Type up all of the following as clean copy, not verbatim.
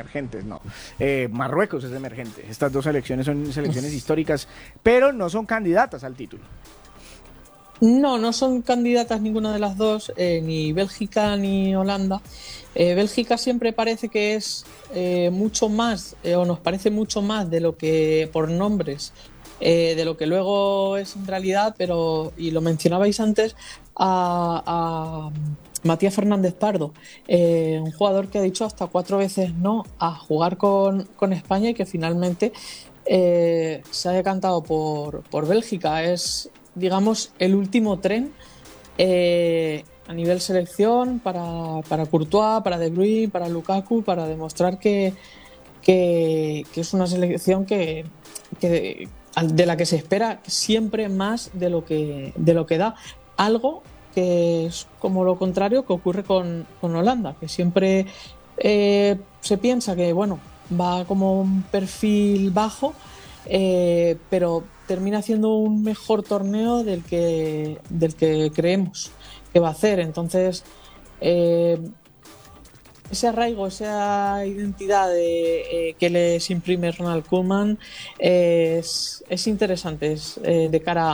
emergentes, no. Marruecos es emergente. Estas dos selecciones son selecciones históricas, pero no son candidatas al título. No, no son candidatas ninguna de las dos, ni Bélgica ni Holanda. Bélgica siempre parece que es mucho más, o nos parece mucho más de lo que por nombres, de lo que luego es en realidad, y lo mencionabais antes, a Matías Fernández Pardo, un jugador que ha dicho hasta 4 veces no a jugar con España y que finalmente se ha decantado por Bélgica. Es, digamos, el último tren a nivel selección para Courtois, para De Bruyne, para Lukaku, para demostrar que es una selección que de la que se espera siempre más de lo que da. Algo que es como lo contrario que ocurre con Holanda, que siempre se piensa que bueno, va como un perfil bajo, pero termina haciendo un mejor torneo del que creemos que va a hacer. Entonces, ese arraigo, esa identidad que les imprime Ronald Koeman es interesante, de cara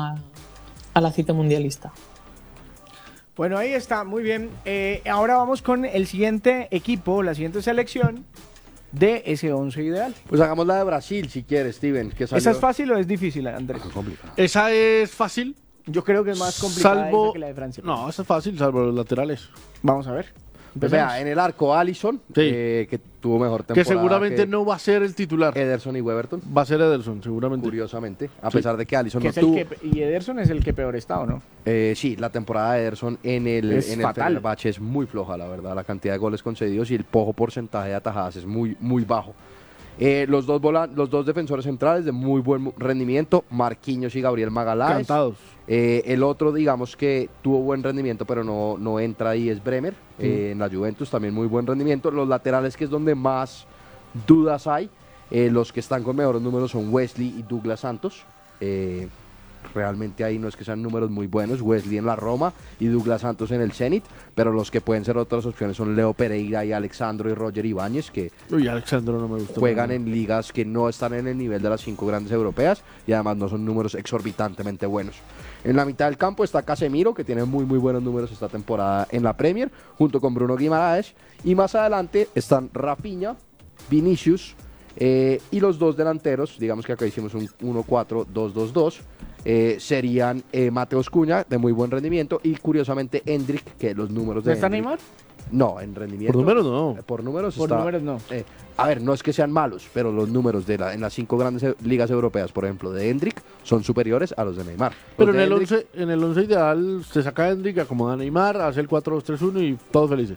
a la cita mundialista. Bueno, ahí está, muy bien. Ahora vamos con el siguiente equipo, la siguiente selección de ese 11 ideal. Pues hagamos la de Brasil, si quieres, Steven. Que salió... ¿Esa es fácil o es difícil, Andrés? Esa es fácil. Yo creo que es más complicada esa que la de Francia. No, esa es fácil, salvo los laterales. Vamos a ver. Pues vea, en el arco Alisson, Sí. Que tuvo mejor temporada. Que seguramente no va a ser el titular. Ederson y Weberton. Va a ser Ederson, seguramente. Curiosamente, a pesar de que Alisson Que no es el tuvo. y Ederson es el que peor está, ¿o no? Sí, la temporada de Ederson en el Fenerbahce es muy floja, la verdad. La cantidad de goles concedidos y el poco porcentaje de atajadas es muy, muy bajo. Los dos defensores centrales de muy buen rendimiento, Marquinhos y Gabriel Magalhães. Cantados. El otro, digamos que tuvo buen rendimiento, pero no entra ahí, es Bremer. En la Juventus también muy buen rendimiento. Los laterales, que es donde más dudas hay, los que están con mejores números son Wesley y Douglas Santos. Realmente ahí no es que sean números muy buenos, Wesley en la Roma y Douglas Santos en el Zenit, pero los que pueden ser otras opciones son Leo Pereira y Alexandro y Roger Ibáñez, que Alexandro no me gusta. juegan en ligas que no están en el nivel de las 5 grandes europeas y además no son números exorbitantemente buenos. En la mitad del campo está Casemiro, que tiene muy muy buenos números esta temporada en la Premier, junto con Bruno Guimaraes, y más adelante están Rafinha, Vinicius y los dos delanteros, digamos que acá hicimos un 1-4-2-2-2, serían Mateus Cunha, de muy buen rendimiento, y curiosamente Endrick, que los números de ¿No está Endrick, Neymar? No, en rendimiento. Por números no. Por números Por está, números no. a ver, no es que sean malos, pero los números en las 5 grandes ligas europeas, por ejemplo, de Endrick, son superiores a los de Neymar. Pero Los de en el 11 ideal se saca a Endrick, acomoda a Neymar, hace el 4-2-3-1 y todos felices.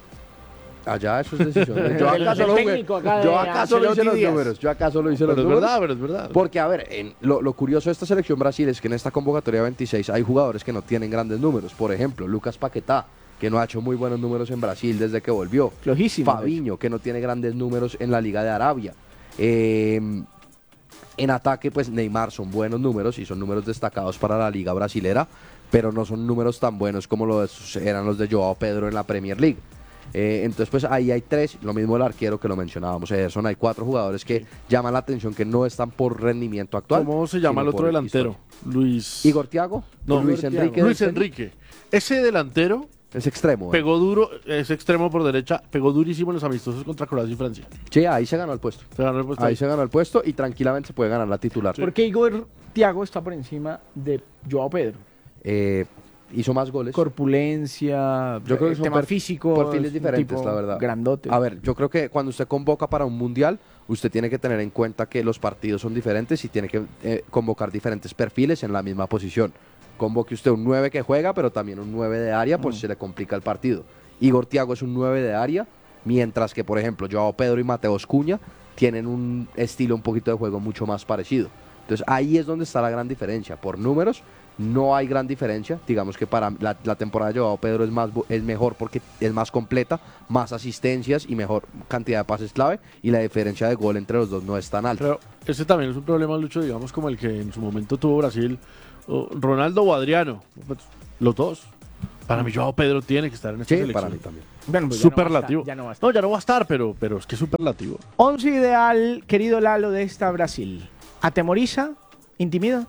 Allá eso es decisión. Yo El acaso técnico acá de yo acaso lo hice los Ancelotti Díaz. números. Yo acaso lo hice los Pero números. es verdad. Porque, a ver, lo curioso de esta selección Brasil es que en esta convocatoria 26 hay jugadores que no tienen grandes números. Por ejemplo, Lucas Paquetá, que no ha hecho muy buenos números en Brasil desde que volvió. Flojísimo. Fabinho, que no tiene grandes números en la Liga de Arabia. En ataque, pues Neymar son buenos números y son números destacados para la Liga Brasilera, pero no son números tan buenos como eran los de Joao Pedro en la Premier League. Entonces, pues ahí hay 3, lo mismo el arquero que lo mencionábamos, Ederson. Hay 4 jugadores que llaman la atención, que no están por rendimiento actual. ¿Cómo se llama el sino otro por delantero? historia. ¿Igor Thiago? No, Luis Enrique. Luis Enrique. Ese delantero es extremo. Pegó duro, es extremo por derecha, pegó durísimo en los amistosos contra Croacia y Francia. Sí, ahí se ganó el puesto. Ahí se ganó el puesto y tranquilamente se puede ganar la titular. ¿Por qué Igor Thiago está por encima de Joao Pedro? Hizo más goles. Corpulencia, yo creo que son tema físico, perfiles diferentes, la verdad. Grandote. A ver, yo creo que cuando usted convoca para un mundial, usted tiene que tener en cuenta que los partidos son diferentes y tiene que convocar diferentes perfiles en la misma posición. Convoque usted un 9 que juega, pero también un 9 de área, pues se le complica el partido. Igor Thiago es un 9 de área, mientras que, por ejemplo, Joao Pedro y Mateus Cunha tienen un estilo un poquito de juego mucho más parecido. Entonces ahí es donde está la gran diferencia. Por números no hay gran diferencia. Digamos que para la temporada de Joao Pedro es mejor porque es más completa, más asistencias y mejor cantidad de pases clave, y la diferencia de gol entre los dos no es tan alta. Pero ese también es un problema, Lucho, digamos, como el que en su momento tuvo Brasil, Ronaldo o Adriano, los dos. Para mí, Joao Pedro tiene que estar en esta Sí, selección. para mí también. Bueno, pues ya no va a Superlativo. estar, ya no va a estar. No, ya no va a estar, pero es que es superlativo. 11 ideal, querido Lalo, de esta Brasil. ¿Atemoriza? ¿Intimida?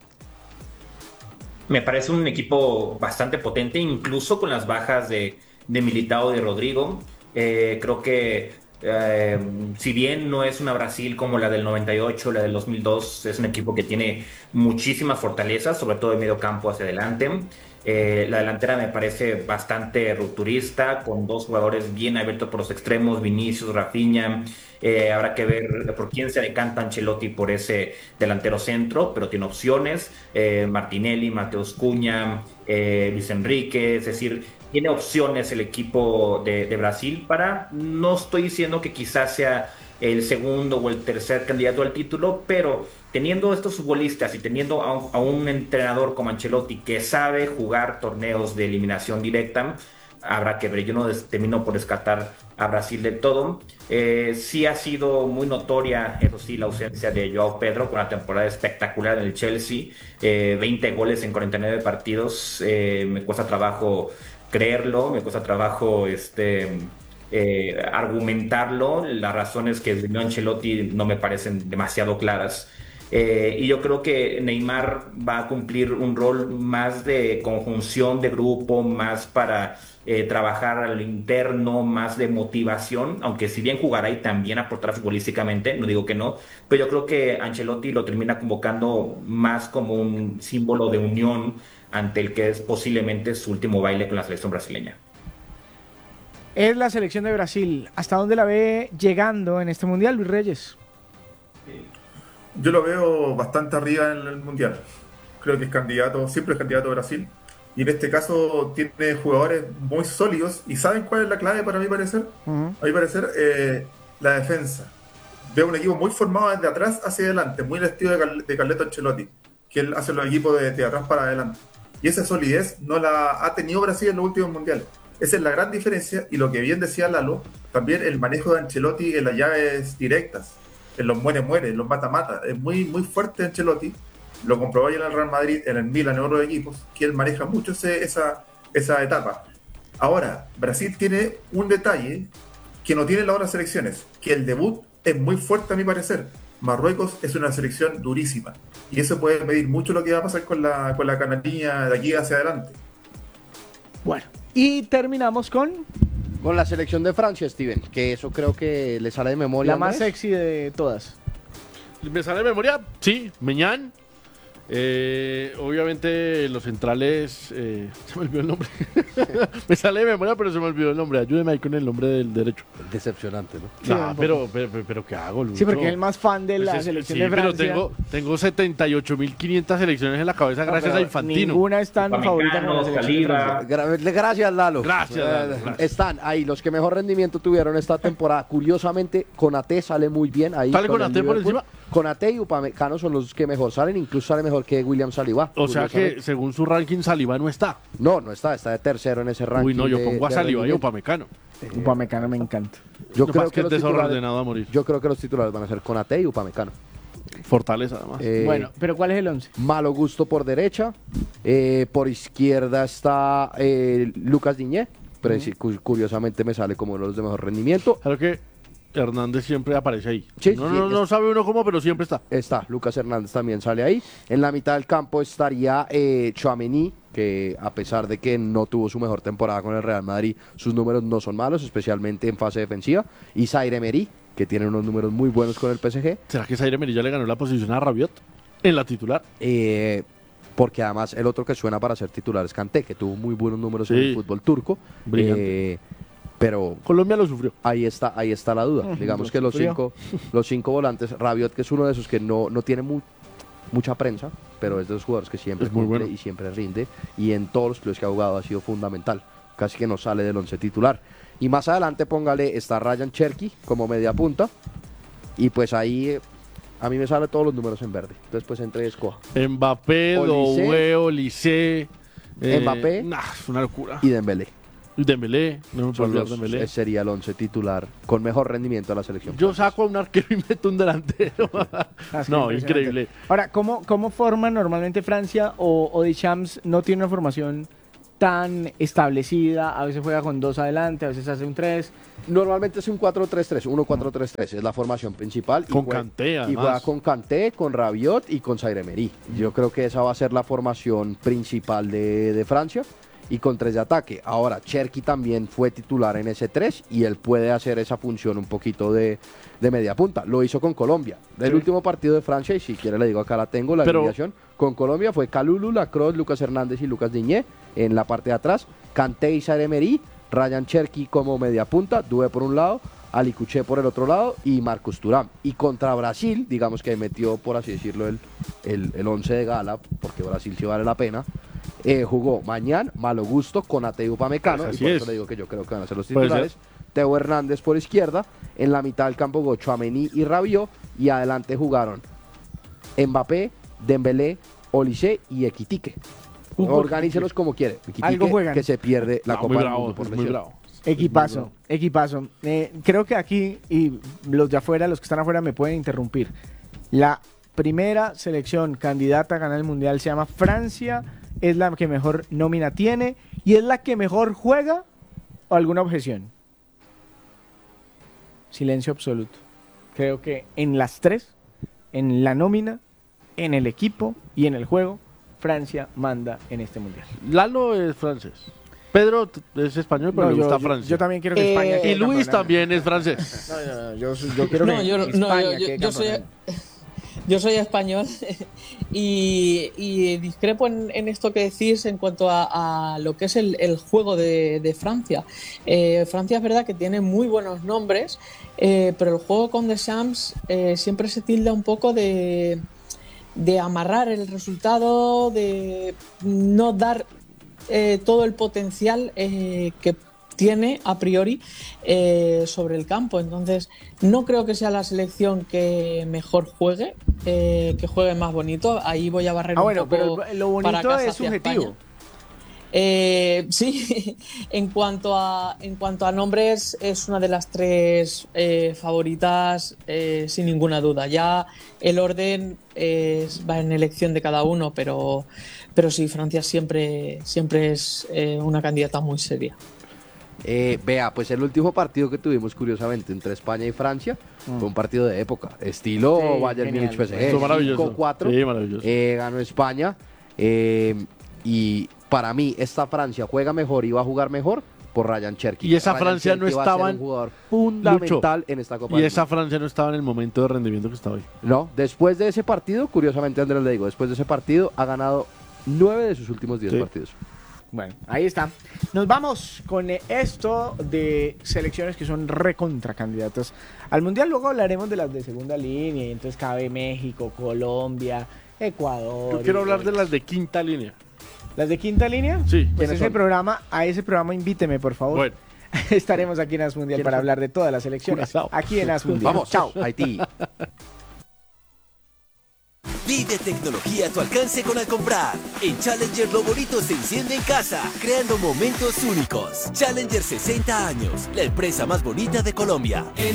Me parece un equipo bastante potente, incluso con las bajas de Militao y de Rodrigo. Creo que si bien no es una Brasil como la del 98, la del 2002, es un equipo que tiene muchísimas fortalezas, sobre todo de medio campo hacia adelante. La delantera me parece bastante rupturista, con dos jugadores bien abiertos por los extremos, Vinicius, Rafinha. Habrá que ver por quién se decanta Ancelotti por ese delantero centro, pero tiene opciones. Martinelli, Mateus Cunha, Luis Enrique, es decir, tiene opciones el equipo de Brasil para, no estoy diciendo que quizás sea el segundo o el tercer candidato al título, pero teniendo estos futbolistas y teniendo a un entrenador como Ancelotti que sabe jugar torneos de eliminación directa, habrá que ver. Yo no termino por descartar a Brasil del todo. Sí ha sido muy notoria, eso sí, la ausencia de Joao Pedro con una temporada espectacular en el Chelsea. 20 goles en 49 partidos. Me cuesta trabajo creerlo, me cuesta trabajo argumentarlo. Las razones que dio Ancelotti no me parecen demasiado claras. Y yo creo que Neymar va a cumplir un rol más de conjunción de grupo, más para trabajar al interno, más de motivación, aunque si bien jugará y también aportará futbolísticamente, no digo que no, pero yo creo que Ancelotti lo termina convocando más como un símbolo de unión ante el que es posiblemente su último baile con la selección brasileña. Es la selección de Brasil. ¿Hasta dónde la ve llegando en este Mundial, Luis Reyes? Yo lo veo bastante arriba en el Mundial. Creo que es candidato, siempre es candidato a Brasil. Y en este caso tiene jugadores muy sólidos. ¿Y saben cuál es la clave para mi parecer? A mi parecer, la defensa. Veo un equipo muy formado desde atrás hacia adelante, muy el estilo de Carleto Ancelotti, que él hace los equipos de atrás para adelante. Y esa solidez no la ha tenido Brasil en los últimos mundiales. Esa es la gran diferencia. Y lo que bien decía Lalo, también el manejo de Ancelotti en las llaves directas, en los muere-muere, en los mata-mata. Es muy, muy fuerte Ancelotti. Lo comprobó ya en el Real Madrid, en el Milan, en otros equipos, que él maneja mucho esa etapa. Ahora, Brasil tiene un detalle que no tienen las otras selecciones, que el debut es muy fuerte a mi parecer. Marruecos es una selección durísima, y eso puede medir mucho lo que va a pasar con la canariña de aquí hacia adelante. Bueno, y terminamos con la selección de Francia, Steven, que eso creo que le sale de memoria. la más Andrés. sexy de todas. ¿Me sale de memoria? Sí, Meñán. Obviamente los centrales, se me olvidó el nombre. Me sale de memoria, pero se me olvidó el nombre. Ayúdeme ahí con el nombre del derecho. Decepcionante, ¿no? Sí, Nah, un pero ¿qué hago, Lucho? Sí, porque es el más fan de la Pues selección sí, de Francia. pero tengo 78.500 selecciones en la cabeza gracias a Infantino. Ninguna es tan favorita como la selección de Francia. Gracias, Lalo. Gracias, Lalo, gracias. Están ahí los que mejor rendimiento tuvieron esta temporada. Curiosamente, Konaté sale muy bien ahí. ¿Sale con el Konaté por Liverpool. encima? Konaté y Upamecano son los que mejor salen, incluso sale mejor que William Saliba. O sea que curiosamente. según su ranking Saliba no está. No está de tercero en ese ranking. Uy, no, yo de- pongo a de Saliba y a rendimiento. Upamecano. Upamecano me encanta. Yo Lo creo más que es los desordenado a morir. Yo creo que los titulares van a ser Konaté y Upamecano. Fortaleza, además. Bueno, pero ¿cuál es el 11? Malo Gusto por derecha. Por izquierda está Lucas Diñé. Pero curiosamente me sale como uno de los de mejor rendimiento. Claro que Hernández siempre aparece ahí. Sí, No sabe uno cómo, pero siempre está. Está, Lucas Hernández también sale ahí. En la mitad del campo estaría Tchouaméni, que a pesar de que no tuvo su mejor temporada con el Real Madrid, sus números no son malos, especialmente en fase defensiva. Y Zaire Emery, que tiene unos números muy buenos con el PSG. ¿Será que Zaire Emery ya le ganó la posición a Rabiot en la titular? Porque además el otro que suena para ser titular es Kanté, que tuvo muy buenos números en Sí. el fútbol turco. Brillante. Pero Colombia lo sufrió. ahí está la duda. Digamos que los sufrió. cinco volantes, Rabiot, que es uno de esos que no tiene mucha prensa, pero es de los jugadores que siempre Es muy cumple bueno. y siempre rinde, y en todos los clubes que ha jugado ha sido fundamental, casi que no sale del once titular. Y más adelante póngale, está Ryan Cherki como media punta, y pues ahí a mí me salen todos los números en verde, entonces pues entre escoja. Mbappé, Olise. Doué, Olise. Mbappé. Es una locura. Y Dembélé. Dembélé, no me puedo Son olvidar los- de Dembélé. sería el once titular con mejor rendimiento de la selección. Yo saco a un arquero y meto un delantero. Es No, impresionante. increíble. Ahora, ¿cómo forma normalmente Francia o Deschamps no tiene una formación tan establecida, a veces juega con 2 adelante, a veces hace un 3. Normalmente es un 4-3-3, 1-4-3-3, es la formación principal. Con Kanté, además. Y juega con Kanté, con Rabiot y con Zaire Emery. Yo creo que esa va a ser la formación principal de Francia. Y con 3 de ataque. Ahora, Cherki también fue titular en ese 3 y él puede hacer esa función un poquito de media punta. Lo hizo con Colombia. El último partido de Francia, y si quiere le digo acá la tengo, la alineación. Con Colombia fue Kalulu, Lacroix, Lucas Hernández y Lucas Diñé en la parte de atrás. Kanté y Zaire Emery, Ryan Cherki como media punta, Doué por un lado, Ali Couché por el otro lado y Marcus Thuram. Y contra Brasil, digamos que metió, por así decirlo, el 11 de gala, porque Brasil sí vale la pena. Jugó Mañán, Malo Gusto, Konaté y Upamecano, Pues y por eso le digo que yo creo que van a ser los titulares. Teo Hernández por izquierda, en la mitad del campo jugó Tchouaméni y Rabiot, y adelante jugaron Mbappé, Dembélé, Olise y Ekitike. Organícelos como quiere. Algo juegan. Que se pierde la Copa del Mundo por muy lesión. bravo. Equipazo, equipazo. Creo que aquí, y los de afuera, los que están afuera me pueden interrumpir. La primera selección candidata a ganar el Mundial se llama Francia, es la que mejor nómina tiene y es la que mejor juega. ¿O alguna objeción? Silencio absoluto. Creo que en las 3, en la nómina, en el equipo y en el juego, Francia manda en este Mundial. Lalo es francés. Pedro es español, pero le gusta Francia. Yo también quiero que España Y quede Luis campeona. también es francés. No, yo quiero que España quede campeona. Yo soy español y discrepo en esto que decís en cuanto a lo que es el juego de Francia. Francia es verdad que tiene muy buenos nombres, pero el juego con Deschamps siempre se tilda un poco de amarrar el resultado, de no dar todo el potencial que tiene a priori sobre el campo. Entonces no creo que sea la selección que mejor juegue, que juegue más bonito. Ahí voy a barrer un poco, pero lo bonito para casa es hacia subjetivo. España. Sí, en cuanto a nombres es una de las 3 favoritas sin ninguna duda. Ya el orden va en elección de cada uno, pero sí, Francia siempre es una candidata muy seria. Vea, pues el último partido que tuvimos curiosamente entre España y Francia fue un partido de época, estilo Sí, Bayern genial. Múnich PSG, Esto maravilloso. 5-4, Sí, maravilloso. ganó España, y para mí esta Francia juega mejor y va a jugar mejor por Ryan Cherki. Y esa Ryan Francia no Cherki va a ser estaba un jugador fundamental en esta Copa Y del esa Mundo. Francia no estaba en el momento de rendimiento que está hoy. No, después de ese partido, curiosamente Andrés le digo, después de ese partido ha ganado 9 de sus últimos 10 Sí. partidos. Bueno, ahí está. Nos vamos con esto de selecciones que son recontra candidatas al Mundial. Luego hablaremos de las de segunda línea y entonces cabe México, Colombia, Ecuador. Yo quiero hablar de las de quinta línea. ¿Las de quinta línea? Sí. Pues ¿Quiénes ese son? programa, a ese programa invíteme, por favor. Bueno, Estaremos aquí en As Mundial para hablar de todas las selecciones. Curazao. Aquí en As Mundial. Vamos, Chao. Haití. Vive tecnología a tu alcance con Al Comprar. En Challenger lo bonito se enciende en casa, creando momentos únicos. Challenger 60 años, la empresa más bonita de Colombia.